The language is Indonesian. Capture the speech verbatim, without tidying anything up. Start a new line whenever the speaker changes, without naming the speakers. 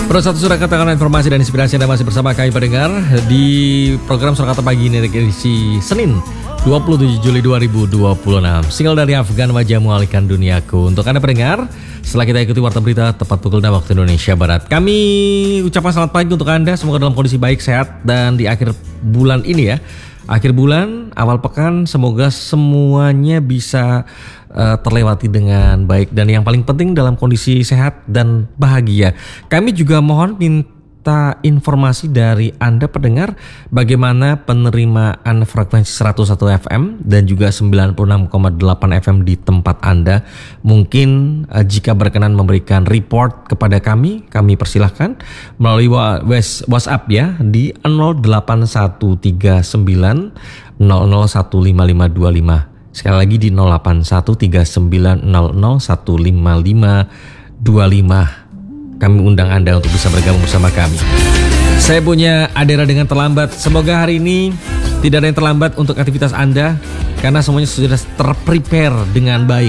Satu surat katakan informasi dan inspirasi Anda masih bersama kami pendengar di program Surakarta Pagi ini edisi Senin dua puluh tujuh Juli dua ribu dua puluh enam. Single dari Afgan Wajahmu Alihkan Duniaku. Untuk Anda pendengar, setelah kita ikuti warta berita tepat pukul enam waktu Indonesia Barat, kami ucapkan selamat pagi untuk Anda. Semoga dalam kondisi baik, sehat, dan di akhir bulan ini ya, akhir bulan, awal pekan, semoga semuanya bisa uh, terlewati dengan baik dan yang paling penting dalam kondisi sehat dan bahagia. Kami juga mohon minta informasi dari Anda pendengar bagaimana penerimaan frekuensi seratus satu F M dan juga sembilan puluh enam koma delapan F M di tempat Anda. Mungkin uh, jika berkenan memberikan report kepada kami, kami persilahkan melalui WhatsApp ya di nol delapan satu tiga sembilan nol nol satu lima lima dua lima. Sekali lagi di nol delapan satu tiga sembilan nol nol satu lima lima dua lima. Kami undang Anda untuk bisa bergabung bersama kami. Saya punya Adera dengan terlambat. Semoga hari ini tidak ada yang terlambat untuk aktivitas Anda, karena semuanya sudah terprepare dengan baik.